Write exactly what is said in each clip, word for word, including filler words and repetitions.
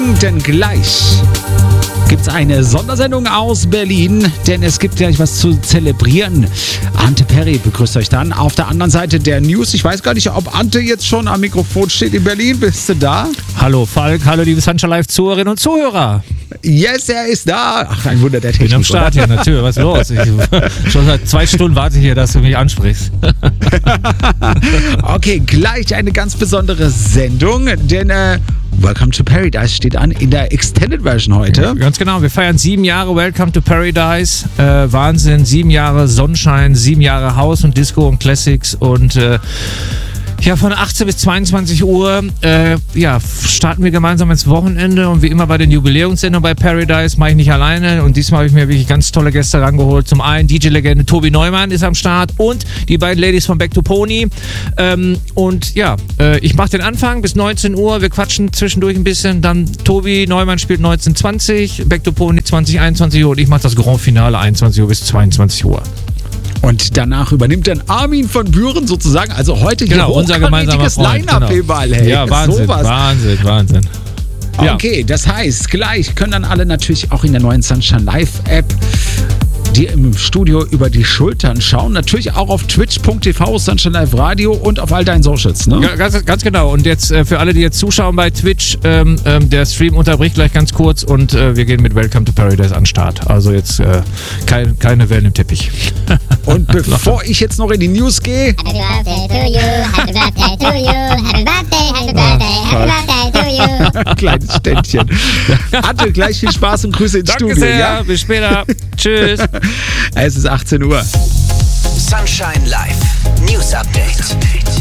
Denn gleich gibt es eine Sondersendung aus Berlin, denn es gibt gleich was zu zelebrieren. Ante Perry begrüßt euch dann. Auf der anderen Seite der News. Ich weiß gar nicht, ob Ante jetzt schon am Mikrofon steht in Berlin. Bist du da? Hallo Falk, hallo liebe Sunshine Live-Zuhörerinnen und Zuhörer. Yes, er ist da. Ach, ein Wunder der Technik. Ich bin am Start hier, natürlich. Was ist los? Ich, schon seit zwei Stunden warte ich hier, dass du mich ansprichst. Okay, gleich eine ganz besondere Sendung, denn äh, Welcome to Paradise steht an in der Extended Version heute. Ja, ganz genau, wir feiern sieben Jahre Welcome to Paradise. Äh, Wahnsinn, sieben Jahre Sonnenschein, sieben Jahre House und Disco und Classics und äh, ja, von achtzehn bis zweiundzwanzig Uhr äh, ja, starten wir gemeinsam ins Wochenende und wie immer bei den Jubiläumssendungen bei Paradise mache ich nicht alleine und diesmal habe ich mir wirklich ganz tolle Gäste rangeholt. Zum einen D J-Legende Tobi Neumann ist am Start und die beiden Ladies von Back to Pony ähm, und ja, äh, ich mache den Anfang bis neunzehn Uhr, wir quatschen zwischendurch ein bisschen, dann Tobi Neumann spielt neunzehn Uhr zwanzig, Back to Pony zwanzig, einundzwanzig Uhr und ich mache das Grand Finale einundzwanzig Uhr bis zweiundzwanzig Uhr. Und danach übernimmt dann Armin von Buren sozusagen, also heute genau, hier unser gemeinsamer Freund. Line-Up Genau. überall. Hey, ja, Wahnsinn, sowas. Wahnsinn, Wahnsinn. Okay, ja. Das heißt, gleich können dann alle natürlich auch in der neuen Sunshine Live-App die im Studio über die Schultern schauen. Natürlich auch auf twitch punkt t v, Sunshine Live Radio und auf all deinen Socials, ne? Ja, ganz, ganz genau. Und jetzt äh, für alle, die jetzt zuschauen bei Twitch, ähm, ähm, der Stream unterbricht gleich ganz kurz und äh, wir gehen mit Welcome to Paradise an den Start. Also jetzt äh, kein, keine Wellen im Teppich. Und bevor ich jetzt noch in die News gehe... Happy Birthday to you, Happy Birthday to you, Happy Birthday, Happy Birthday, Happy Birthday to you. Kleines Ständchen. Hatte gleich viel Spaß und Grüße ins Danke Studio. Sehr, Ja? bis später. Tschüss. Es ist achtzehn Uhr. Sunshine Live News Update.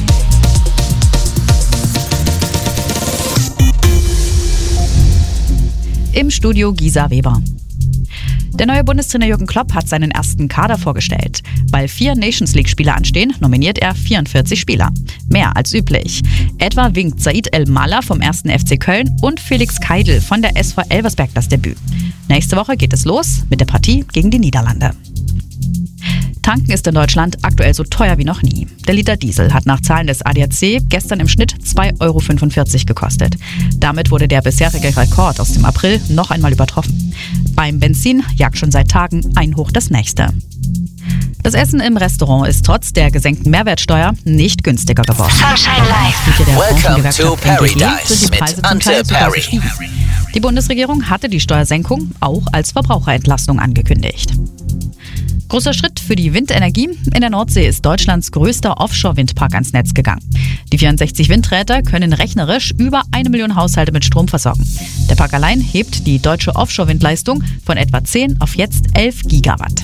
Im Studio Gisa Weber. Der neue Bundestrainer Jürgen Klopp hat seinen ersten Kader vorgestellt. Weil vier Nations League-Spieler anstehen, nominiert er vierundvierzig Spieler. Mehr als üblich. Etwa winkt Said El-Malla vom ersten F C Köln und Felix Keidl von der S V Elversberg das Debüt. Nächste Woche geht es los mit der Partie gegen die Niederlande. Tanken ist in Deutschland aktuell so teuer wie noch nie. Der Liter Diesel hat nach Zahlen des A D A C gestern im Schnitt zwei Euro fünfundvierzig gekostet. Damit wurde der bisherige Rekord aus dem April noch einmal übertroffen. Beim Benzin jagt schon seit Tagen ein Hoch das nächste. Das Essen im Restaurant ist trotz der gesenkten Mehrwertsteuer nicht günstiger geworden. Sunshine Live. Welcome to Paradise mit Ante Perry. Die Bundesregierung hatte die Steuersenkung auch als Verbraucherentlastung angekündigt. Großer Schritt für die Windenergie. In der Nordsee ist Deutschlands größter Offshore-Windpark ans Netz gegangen. Die vierundsechzig Windräder können rechnerisch über eine Million Haushalte mit Strom versorgen. Der Park allein hebt die deutsche Offshore-Windleistung von etwa zehn auf jetzt elf Gigawatt.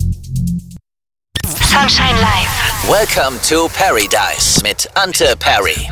Sunshine Live. Welcome to Paradise mit Ante Perry.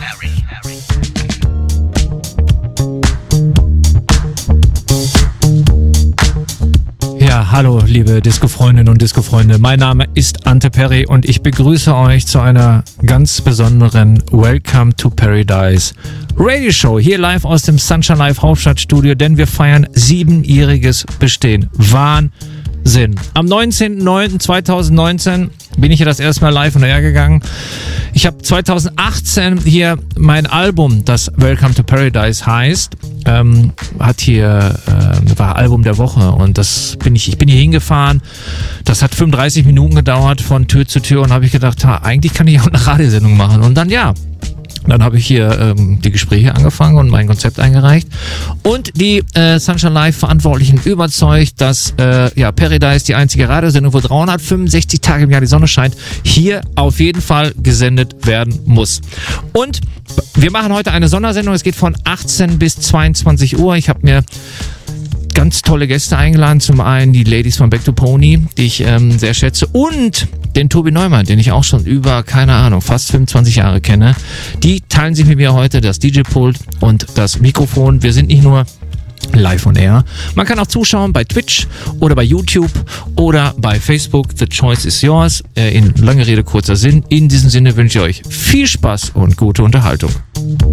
Ja, hallo liebe Disco-Freundinnen und Disco-Freunde. Mein Name ist Ante Perry und ich begrüße euch zu einer ganz besonderen Welcome to Paradise Radio Show hier live aus dem Sunshine Live Hauptstadtstudio, denn wir feiern siebenjähriges Bestehen. Wahnsinn. Am neunzehnten neunten zweitausendneunzehn bin ich hier das erste Mal live on air gegangen. Ich habe zweitausendachtzehn hier mein Album, das Welcome to Paradise heißt, ähm, hat hier, äh, war Album der Woche und das bin ich, ich bin hier hingefahren. Das hat fünfunddreißig Minuten gedauert von Tür zu Tür und habe ich gedacht, ha, eigentlich kann ich auch eine Radiosendung machen und dann ja. Dann habe ich hier ähm, die Gespräche angefangen und mein Konzept eingereicht und die äh, Sunshine Live Verantwortlichen überzeugt, dass äh, ja, Paradise, die einzige Radiosendung, wo dreihundertfünfundsechzig Tage im Jahr die Sonne scheint, hier auf jeden Fall gesendet werden muss. Und wir machen heute eine Sondersendung, es geht von achtzehn bis zweiundzwanzig Uhr. Ich habe mir ganz tolle Gäste eingeladen. Zum einen die Ladies von Back to Pony, die ich ähm, sehr schätze, und den Tobi Neumann, den ich auch schon über, keine Ahnung, fast fünfundzwanzig Jahre kenne. Die teilen sich mit mir heute das D J-Pult und das Mikrofon. Wir sind nicht nur live on air. Man kann auch zuschauen bei Twitch oder bei YouTube oder bei Facebook. The choice is yours. Äh, in lange Rede, kurzer Sinn. In diesem Sinne wünsche ich euch viel Spaß und gute Unterhaltung.